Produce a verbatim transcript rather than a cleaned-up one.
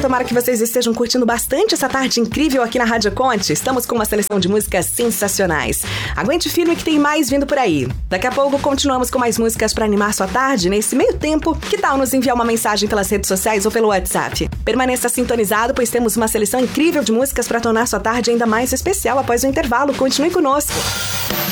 tomara que vocês estejam curtindo bastante essa tarde incrível aqui na Rádio Conte. Estamos com uma seleção de músicas sensacionais. Aguente firme que tem mais vindo por aí. Daqui a pouco continuamos com mais músicas para animar sua tarde. Nesse meio tempo, que tal nos enviar uma mensagem pelas redes sociais ou pelo WhatsApp? Permaneça sintonizado, pois temos uma seleção incrível de músicas para tornar sua tarde ainda mais especial após o intervalo. Continue conosco.